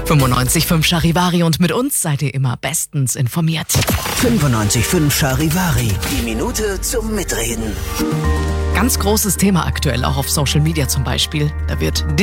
95.5 Charivari und mit uns seid ihr immer bestens informiert. 95.5 Charivari. Die Minute zum Mitreden. Ganz großes Thema aktuell, auch auf Social Media zum Beispiel. Da wird